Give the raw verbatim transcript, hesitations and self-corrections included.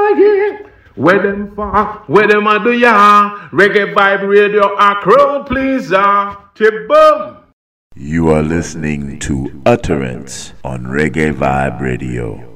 yeah. Where them for? Where them a do ya? Reggae Vibe Radio, a crowd pleaser. Chibum. You are listening to Utterance on Reggae Vibe Radio.